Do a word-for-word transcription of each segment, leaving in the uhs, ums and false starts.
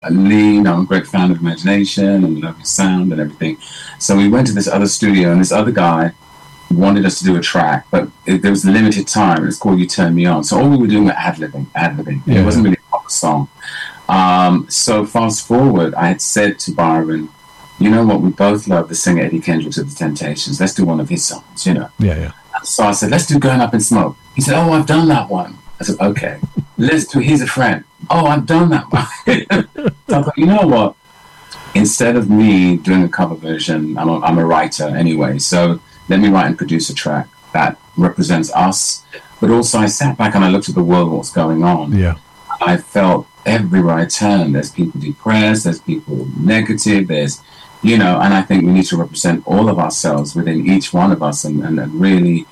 Lee, you know, I'm a great fan of Imagination and love his sound and everything. So we went to this other studio, and this other guy wanted us to do a track, but it, there was a limited time. It's called You Turn Me On. So all we were doing was ad-libbing, ad-libbing. Yeah. It wasn't really a proper song. Um, so fast forward, I had said to Byron, you know what, we both love the singer Eddie Kendricks of the Temptations. Let's do one of his songs, you know. Yeah, yeah. So I said, let's do Going Up in Smoke. He said, oh, I've done that one. I said, okay. Let's do He's a Friend. Oh, I've done that one. So I thought, you know what? Instead of me doing a cover version, I'm a, I'm a writer anyway, so let me write and produce a track that represents us. But also I sat back and I looked at the world, what's going on. Yeah. I felt everywhere I turned, there's people depressed, there's people negative, there's, you know, and I think we need to represent all of ourselves within each one of us and, and, and really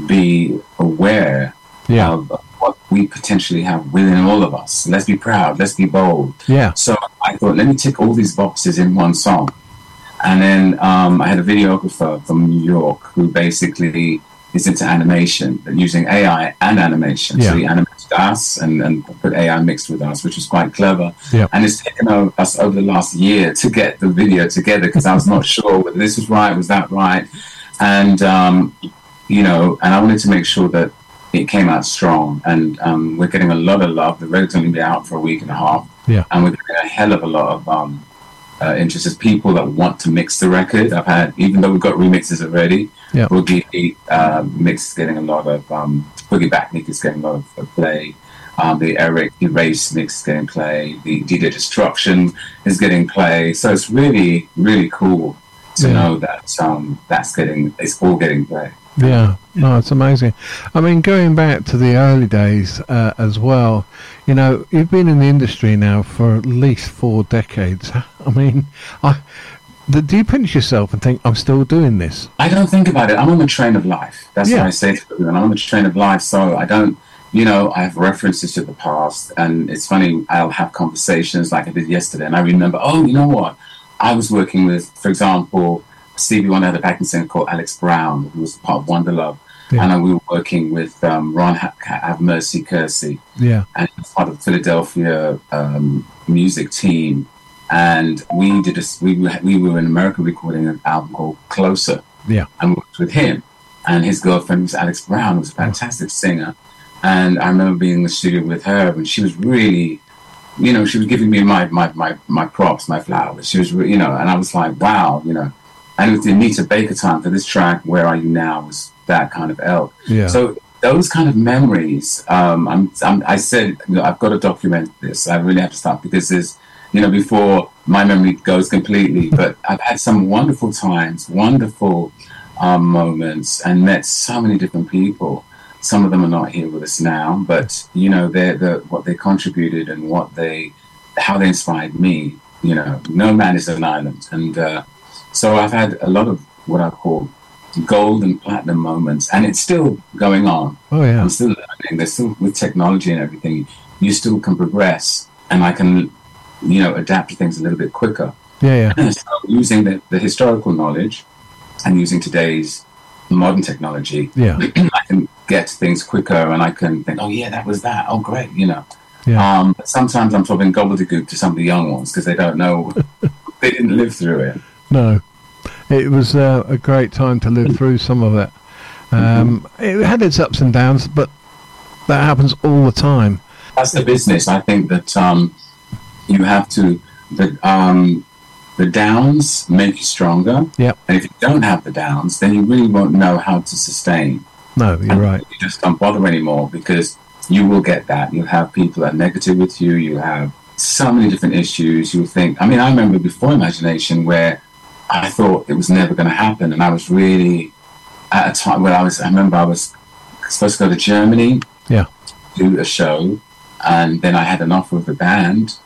be aware yeah. of what we potentially have within all of us. Let's be proud, let's be bold. Yeah. So I thought, let me tick all these boxes in one song. And then um, I had a videographer from New York who basically is into animation, using A I and animation. Yeah. So he animated us and, and put A I mixed with us, which was quite clever. Yeah. And it's taken us over the last year to get the video together because I was not sure whether this was right, was that right? And, um, you know, and I wanted to make sure that it came out strong. And um, we're getting a lot of love. The record's only been out for a week and a half. Yeah. And we're getting a hell of a lot of um, uh, interest as people that want to mix the record. I've had, even though we've got remixes already, yeah. Boogie uh, mix is getting a lot of, um, Boogie Backnick is getting a lot of, of play. Um, the Eric Erase mix is getting play. The D J Destruction is getting play. So it's really, really cool to yeah. know that um, that's getting, it's all getting play. Yeah, no, it's amazing. I mean, going back to the early days uh, as well, you know, you've been in the industry now for at least four decades. I mean, I, the, do you pinch yourself and think, I'm still doing this? I don't think about it. I'm on the train of life. That's yeah. what I say to everyone. I'm on the train of life, so I don't, you know, I have references to the past, and it's funny, I'll have conversations like I did yesterday, and I remember, oh, you know what? I was working with, for example, Stevie Wonder had a backing singer called Alex Brown, who was part of Wonder Love. Yeah. And we were working with um, Ron ha- Have Mercy Kersey. Yeah. And he was part of the Philadelphia um, music team. And we did a, we, were, we were in America recording an album called Closer. Yeah. And we worked with him. And his girlfriend was Alex Brown, who was a fantastic oh. singer. And I remember being in the studio with her, and she was really, you know, she was giving me my, my, my, my props, my flowers. She was, you know, and I was like, wow, you know. And it was the Anita Baker time for this track, Where Are You Now, was that kind of elk. Yeah. So those kind of memories, um, I'm, I'm, I said, you know, I've got to document this. I really have to start because there's, you know, before my memory goes completely, but I've had some wonderful times, wonderful um, moments, and met so many different people. Some of them are not here with us now, but, you know, they're the, what they contributed and what they, how they inspired me. You know, no man is an island. And, uh, So I've had a lot of what I call gold and platinum moments, and it's still going on. Oh, yeah. I'm still learning. There's still, with technology and everything, you still can progress, and I can, you know, adapt to things a little bit quicker. Yeah, yeah. So using the, the historical knowledge and using today's modern technology, yeah. I can get things quicker, and I can think, oh, yeah, that was that. Oh, great, you know. Yeah. Um, but sometimes I'm talking gobbledygook to some of the young ones because they don't know. They didn't live through it. No, it was uh, a great time to live through some of it. Um, mm-hmm. It had its ups and downs, but that happens all the time. That's the business. I think that um, you have to, the, um, the downs make you stronger. Yep. And if you don't have the downs, then you really won't know how to sustain. No, you're and right. You just don't bother anymore because you will get that. You have people that are negative with you. You have so many different issues. You think, I mean, I remember before Imagination where I thought it was never going to happen, and I was really at a time where I was. I remember I was supposed to go to Germany, yeah, do a show, and then I had an offer of the band,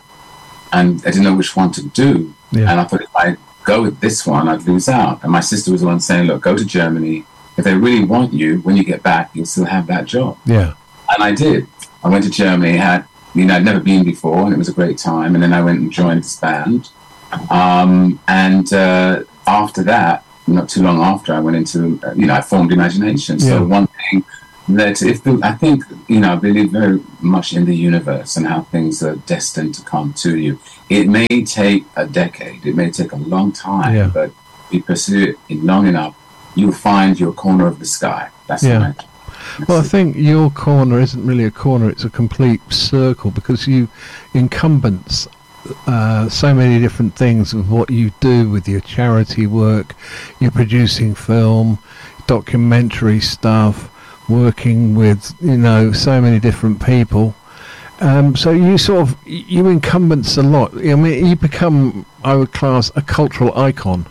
and I didn't know which one to do. Yeah. And I thought if I go with this one, I'd lose out. And my sister was the one saying, "Look, go to Germany. If they really want you, when you get back, you'll still have that job." Yeah, and I did. I went to Germany. Had you know, I'd never been before, and it was a great time. And then I went and joined this band. Um, and uh, after that, not too long after, I went into, uh, you know, I formed Imagination. So yeah. one thing that if the, I think, you know, I believe very much in the universe and how things are destined to come to you. It may take a decade, it may take a long time, yeah. but if you pursue it long enough, you'll find your corner of the sky. That's yeah. the magic. Well, I think your corner isn't really a corner, it's a complete circle, because you encompass uh, so many different things of what you do with your charity work. You're producing film, documentary stuff, working with, you know, so many different people. Um, so you sort of, you encompass a lot. I mean, you become, I would class, a cultural icon.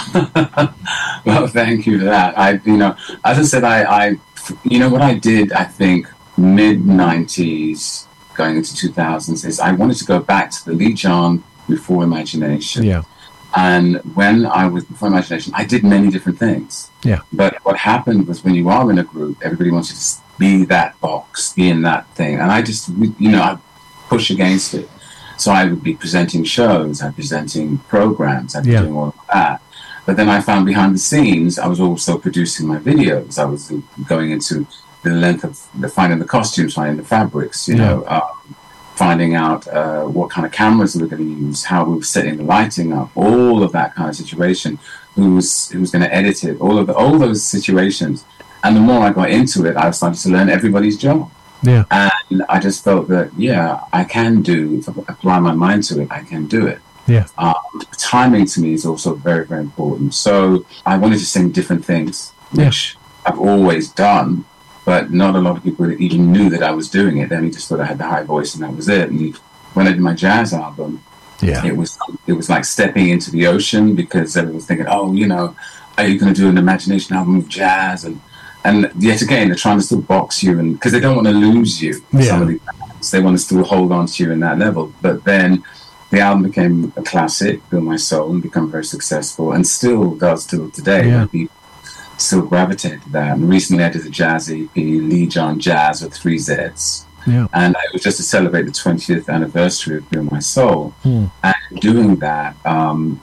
Well, thank you for that. I, you know, as I said, I, I you know, what I did, I think, mid nineties, going into two thousands, is I wanted to go back to the Lee John before Imagination. Yeah. And when I was before Imagination, I did many different things. Yeah. But what happened was, when you are in a group, everybody wants you to be that box, be in that thing. And I just, you know, I push against it. So I would be presenting shows, I'd be presenting programs, I'd be yeah. doing all of that. But then I found behind the scenes, I was also producing my videos. I was going into the length of the finding the costumes, finding the fabrics, you yeah. know, um, finding out uh, what kind of cameras we were going to use, how we were setting the lighting up, all of that kind of situation. Who was who was going to edit it? All of the, all those situations. And the more I got into it, I was starting to learn everybody's job. Yeah. And I just felt that, yeah, I can do. If I apply my mind to it, I can do it. Yeah. Um, timing to me is also very, very important. So I wanted to sing different things, which yeah. I've always done, but not a lot of people even knew that I was doing it. They only just thought I had the high voice and that was it. And when I did my jazz album, yeah, it was it was like stepping into the ocean, because everyone was thinking, oh, you know, are you going to do an Imagination album with jazz? And and yet again, they're trying to still box you, and because they don't want to lose you. Yeah. Some of these bands, they want to still hold on to you in that level. But then the album became a classic, Feel My Soul, and become very successful, and still does till today. Yeah. People still gravitate to that. And recently I did a jazz E P, Lee John Jazz, with three Z's. Yeah. And it was just to celebrate the twentieth anniversary of Feel My Soul. Hmm. And doing that, um,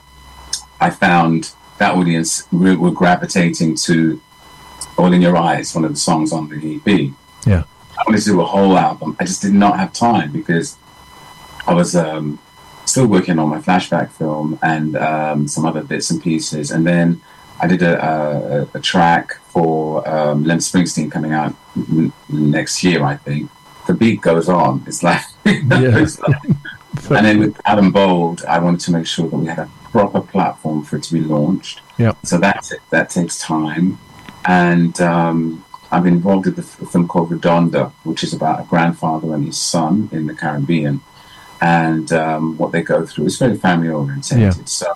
I found that audience re- were gravitating to All in Your Eyes, one of the songs on the E P. Yeah. I wanted to do a whole album. I just did not have time, because I was um, still working on my flashback film and um, some other bits and pieces. And then I did a, a, a track for um, Len Springsteen coming out n- next year, I think. The beat goes on. It's like, you know, yeah. it's like, and then with Adam Bold, I wanted to make sure that we had a proper platform for it to be launched. Yeah. So that's it. That takes time. And um, I'm involved with a film called Redonda, which is about a grandfather and his son in the Caribbean, and um, what they go through. It's very family oriented. Yeah. So,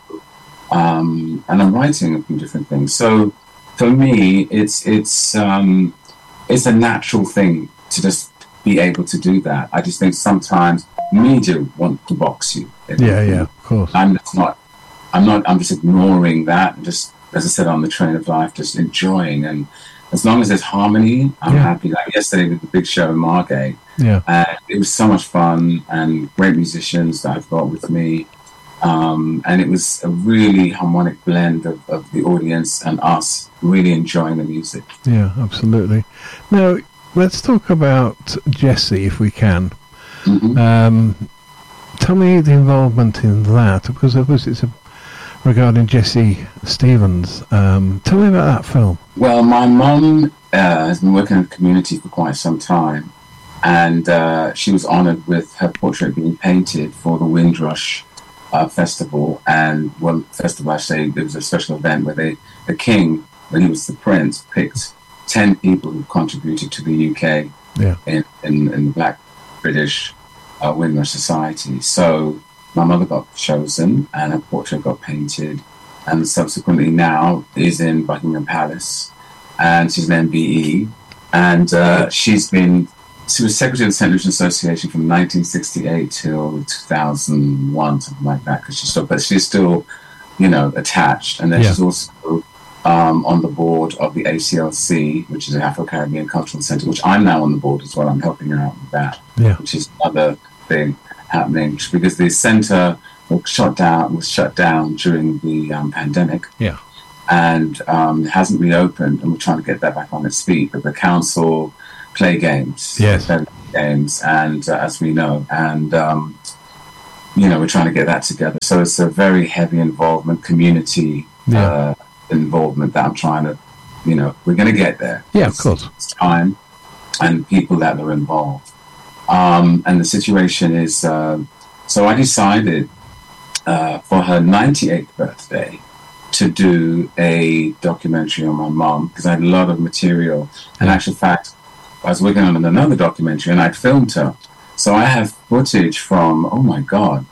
um, and I'm writing a few different things. So for me, it's it's um, it's a natural thing to just be able to do that. I just think sometimes media want to box you. Yeah, yeah, of course. I'm just not. I'm not. I'm just ignoring that. Just, as I said, on the train of life, just enjoying. And as long as there's harmony, I'm yeah. happy. Like yesterday with the big show in Margate, yeah, uh, it was so much fun, and great musicians that I've got with me. Um, and it was a really harmonic blend of, of the audience and us really enjoying the music. Yeah, absolutely. Now, let's talk about Jessie, if we can. Mm-hmm. Um, tell me the involvement in that, because of course it's a, regarding Jessie Stevens. Um, tell me about that film. Well, my mum uh, has been working in the community for quite some time, and uh, she was honoured with her portrait being painted for the Windrush uh, Festival. And one festival, I say, there was a special event where they, the king, when he was the prince, picked ten people who contributed to the U K yeah. in, in, in the Black British uh, Windrush Society. So my mother got chosen, and her portrait got painted, and subsequently now is in Buckingham Palace, and she's an M B E, and uh, she's been she was secretary of the Saint Lucian Association from nineteen sixty-eight till two thousand one, something like that. Because she's still, but she's still, you know, attached, and then yeah. she's also um, on the board of the A C L C, which is the Afro-Caribbean Cultural Centre, which I'm now on the board as well. I'm helping her out with that, yeah. which is another thing happening, because the centre was shut down was shut down during the um, pandemic, yeah, and um, hasn't reopened, and we're trying to get that back on its feet. But the council play games. Yes. Play games, and uh, as we know, and um, you know, we're trying to get that together. So it's a very heavy involvement, community Yeah. uh, involvement that I'm trying to, you know, we're going to get there. Yeah, of It's- course. It's time and people that are involved. Um, and the situation is, uh, so I decided uh, for her ninety-eighth birthday to do a documentary on my mom because I had a lot of material. In actual fact, I was working on another documentary and I'd filmed her. So I have footage from, oh my God,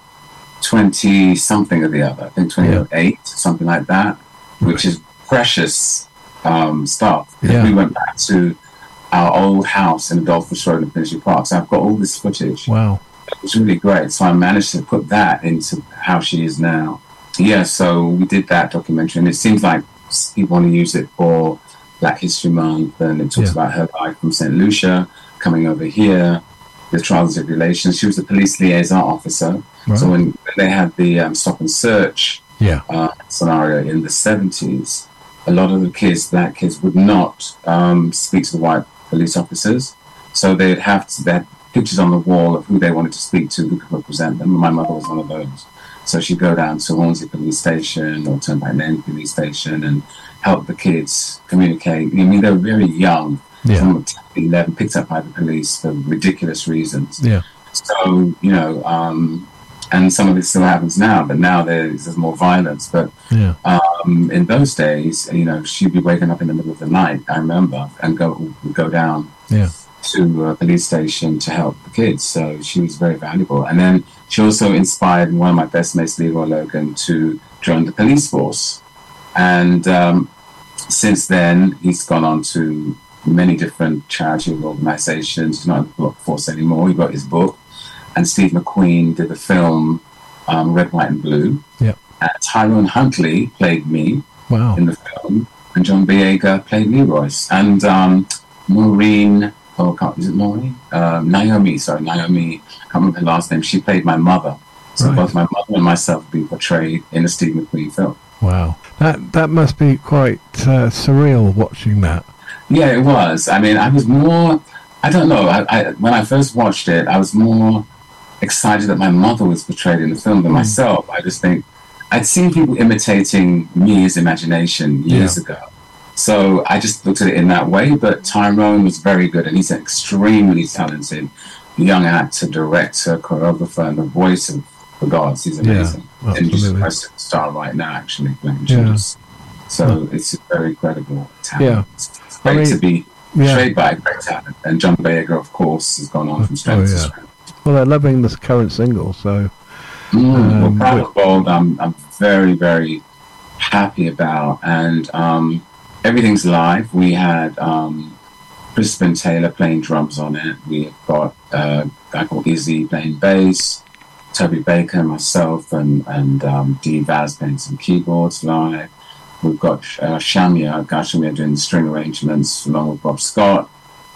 twenty something or the other, I think twenty oh eight, something like that, which is precious um, stuff. Yeah. We went back to our old house in Adolphus Road in Finchley Park. So I've got all this footage. Wow. It was really great. So I managed to put that into how she is now. Yeah, so we did that documentary, and it seems like people want to use it for Black History Month, and it talks Yeah. about her life from Saint Lucia, coming over here, the trials and tribulations. She was a police liaison officer. Right. So when, when they had the um, stop and search Yeah. uh, scenario in the seventies, a lot of the kids, black kids, would not um, speak to the white police officers. So they'd have to, they had pictures on the wall of who they wanted to speak to, who could represent them. My mother was one of those. So she'd go down to Hornsey Police Station or Turnpike Lane Police Station and help the kids communicate. I mean, they were very young. Yeah. Some were eleven, picked up by the police for ridiculous reasons. Yeah. So, you know, um, and some of it still happens now, but now there's, there's more violence. But Yeah. um, in those days, you know, she'd be waking up in the middle of the night, I remember, and go go down Yeah. to a police station to help the kids. So she was very valuable. And then she also inspired one of my best mates, Leroy Logan, to join the police force. And um, since then, he's gone on to many different charity organizations. He's not in the police force anymore. He got his book. And Steve McQueen did the film um, Red, White and Blue. Yeah. And Tyrone Huntley played me Wow. in the film. And John Boyega played Leroy. And um, Maureen, oh, I can't, is it Maureen? Um, Naomi, sorry, Naomi, I can't remember her last name. She played my mother. So Right. both my mother and myself have been portrayed in a Steve McQueen film. Wow. That that must be quite uh, surreal watching that. Yeah, it was. I mean, I was more, I don't know, I, I, when I first watched it, I was more excited that my mother was portrayed in the film than Mm. myself. I just think, I'd seen people imitating Mia's imagination years Yeah. ago. So I just looked at it in that way, but Tyrone was very good, and he's an extremely talented young actor, director, choreographer, and the voice of the gods. He's amazing. Yeah, and he's absolutely. a star right now, actually, playing Yeah. Judas. So it's a very credible talent. Yeah. It's great I mean, to be yeah. portrayed by a great talent. And John Boyega, of course, has gone on from strength Oh, to yeah. strength. Well, they're loving this current single, so Mm, Um, well, Proud but- of Bold, I'm, I'm very, very happy about. And um, everything's live. We had um, Crispin Taylor playing drums on it. We've got uh, a guy called Izzy playing bass, Toby Baker, myself, and, and um, Dee Vaz playing some keyboards live. We've got uh, Shamia, Guy Shamia doing the string arrangements along with Bob Scott.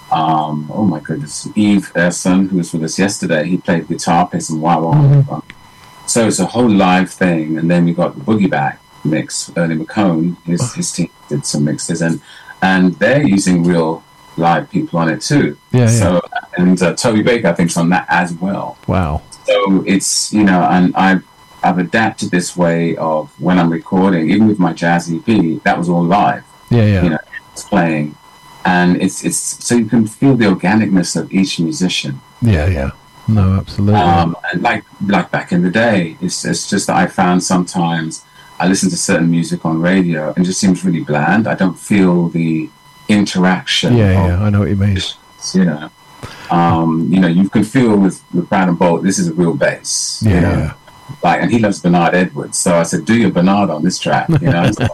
Um, oh my goodness, Eve Erson, who was with us yesterday, he played guitar, played some wah wah. Mhm. So it's a whole live thing, and then we got the Boogie Back mix. Ernie McCone, his his team did some mixes, and and they're using real live people on it too. yeah, yeah. So and uh, Toby Baker, I think, is on that as well. Wow. So it's, you know, and I've I've adapted this way of when I'm recording, even with my jazz E P, that was all live. Yeah, yeah. You know, it's playing, and it's it's so you can feel the organicness of each musician. Yeah, yeah. No, absolutely. Um, and like like back in the day, it's it's just that I found sometimes I listen to certain music on radio and it just seems really bland. I don't feel the interaction. yeah, of, yeah. I know what you mean. You know, um, you know, you can feel with with Brown and Bolt, this is a real bass. Yeah, you know? yeah. Like, and he loves Bernard Edwards, so I said, do your Bernard on this track. You know, so,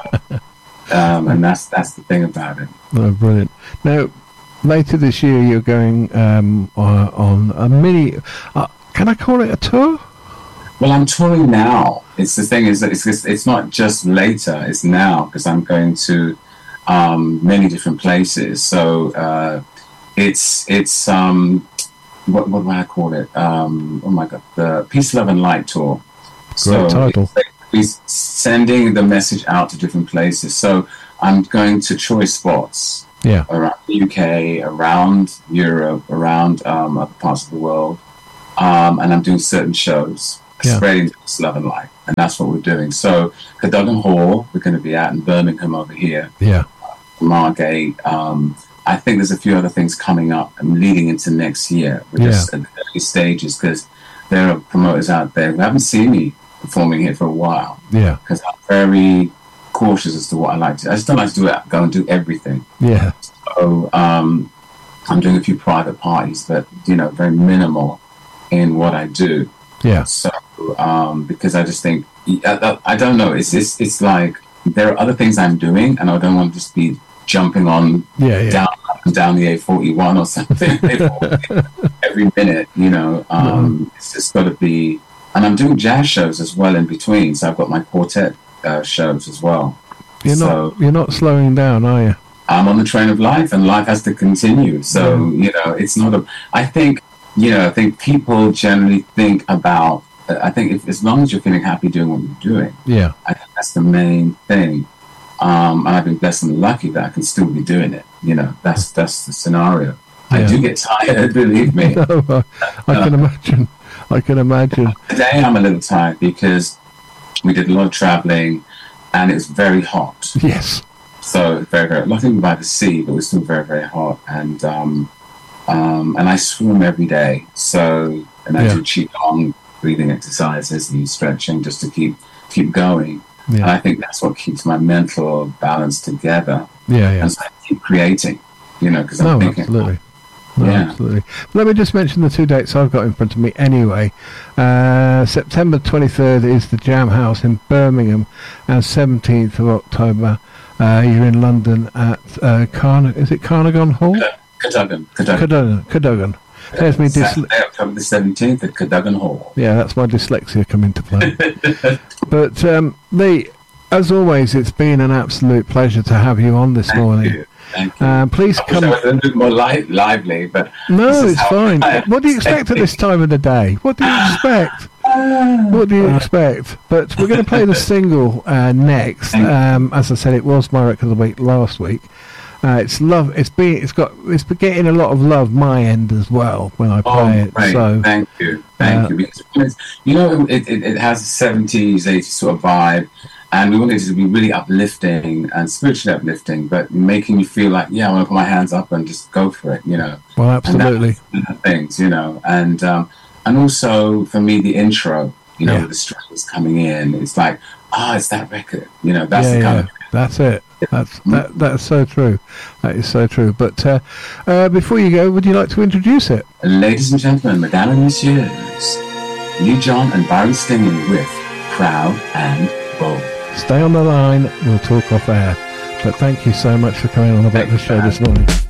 um, and that's that's the thing about it. Oh, brilliant. Now, later this year, you're going um, uh, on a mini. Uh, can I call it a tour? Well, I'm touring now. It's the thing is that it's just, it's not just later. It's now because I'm going to um, many different places. So uh, it's it's um, what what do I call it? Um, oh my God, the Peace, Love and Light tour. Great title. He's sending the message out to different places. So I'm going to choice spots Yeah. around the U K, around Europe, around um, other parts of the world. Um, and I'm doing certain shows, Yeah. spreading this love and light. And that's what we're doing. So Cadogan Hall, we're going to be out in Birmingham over here. Yeah. Margate. Um, I think there's a few other things coming up and leading into next year. We're Yeah. just at the early stages because there are promoters out there who haven't seen me performing here for a while. Yeah. Because I'm very cautious as to what I like to. I just don't like to do it. Go and do everything. Yeah. So um, I'm doing a few private parties, but you know, very minimal in what I do. Yeah. So um, because I just think I, I, I don't know. It's it's it's like there are other things I'm doing, and I don't want to just be jumping on Yeah. Yeah. down up and down the A forty-one or something every minute. You know, um, No. it's just got to be. And I'm doing jazz shows as well in between. So I've got my quartet uh, shows as well. You're so, not you're not slowing down, are you? I'm on the train of life, and life has to continue. So Mm. you know, it's not a. I think you know, I think people generally think about. I think if, as long as you're feeling happy doing what you're doing, Yeah. I think that's the main thing. Um, and I've been blessed and lucky that I can still be doing it. You know, that's that's the scenario. I Yeah. do get tired, believe me. No, I, I can imagine. I can imagine. Today I'm a little tired because we did a lot of traveling, and it was very hot. Yes. So very, very nothing by the sea, but it was still very, very hot. And um, um, and I swim every day. So and I Yeah. do qigong breathing exercises and stretching just to keep keep going. Yeah. And I think that's what keeps my mental balance together. Yeah. Yeah. And so I keep creating, you know, because I'm No, thinking, absolutely. No, Yeah. absolutely. Let me just mention the two dates I've got in front of me anyway. Uh, September twenty-third is the Jam House in Birmingham, and seventeenth of October uh, you're in London at uh, Carn- is it Carnagon Hall? Cadogan, Cadogan. Cadogan. Cadogan. There's me dysle- Saturday, October the seventeenth at Cadogan Hall. yeah, that's my dyslexia come into play. But um, Lee, as always, it's been an absolute pleasure to have you on this Thank morning. you. Thank you. Um, please I wish come. I was a little bit more li- lively, but No, this is it's how fine. I- What do you expect at this time of the day? What do you expect? What do you expect? But we're going to play the single uh, next. Um, as I said, it was my record of the week last week. Uh, it's love. It's been. It's got. It's been getting a lot of love my end as well when I play Oh, it. great. So Thank you. Thank uh, you. Because it's, you know, it, it, it has a seventies, eighties sort of vibe, and we wanted it to be really uplifting and spiritually uplifting, but making you feel like, yeah, I want to put my hands up and just go for it, you know. well, absolutely. And that's things, you know, and um, and also for me, the intro, you know, Yeah. with the strings coming in, it's like, ah, oh, it's that record, you know. That's yeah, the kind yeah. of. That's it. That's that. That's so true. That is so true. But uh, uh, before you go, would you like to introduce it? Ladies and gentlemen, mesdames and messieurs, Lee John and Barry Stinging with Proud and Bold. Stay on the line. We'll talk off air. But thank you so much for coming on the Back Thank the you Show for this morning.